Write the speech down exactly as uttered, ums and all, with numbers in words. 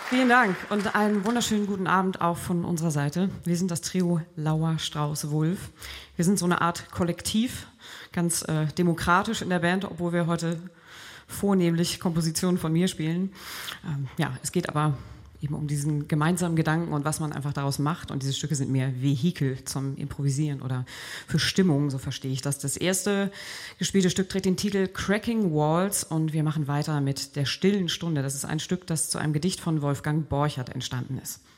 Vielen Dank und einen wunderschönen guten Abend auch von unserer Seite. Wir sind das Trio Lauer, Strauß, Wulff. Wir sind so eine Art Kollektiv, ganz äh, demokratisch in der Band, obwohl wir heute vornehmlich Kompositionen von mir spielen. Ähm, ja, es geht aber eben um diesen gemeinsamen Gedanken und was man einfach daraus macht. Und diese Stücke sind mehr Vehikel zum Improvisieren oder für Stimmung, so verstehe ich das. Das erste gespielte Stück trägt den Titel Cracking Walls und wir machen weiter mit Der stillen Stunde. Das ist ein Stück, das zu einem Gedicht von Wolfgang Borchert entstanden ist.